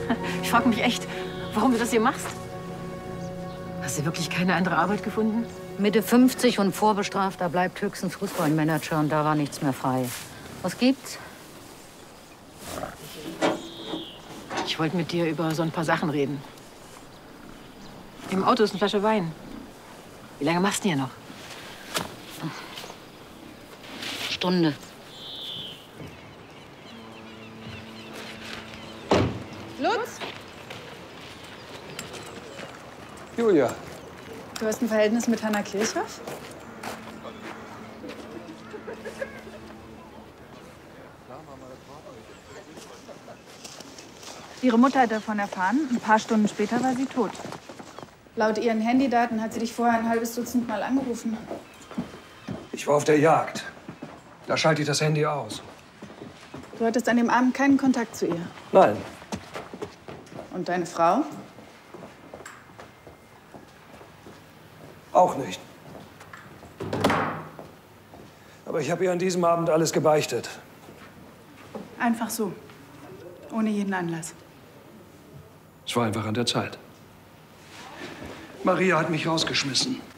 Ich frage mich echt, warum du das hier machst. Hast du wirklich keine andere Arbeit gefunden? Mitte 50 und vorbestraft, da bleibt höchstens Fußballmanager und da war nichts mehr frei. Was gibt's? Ich wollte mit dir über so ein paar Sachen reden. Im Auto ist eine Flasche Wein. Wie lange machst du hier noch? Stunde. Lutz, Julia, du hast ein Verhältnis mit Hanna Kirchhoff? Ihre Mutter hat davon erfahren. Ein paar Stunden später war sie tot. Laut ihren Handydaten hat sie dich vorher ein halbes Dutzend Mal angerufen. ich war auf der Jagd. Da schalte ich das Handy aus. Du hattest an dem Abend keinen Kontakt zu ihr. Nein, Und deine Frau? auch nicht. Aber ich habe ihr an diesem Abend alles gebeichtet. Einfach so. Ohne jeden Anlass. Es war einfach an der Zeit. Maria hat mich rausgeschmissen.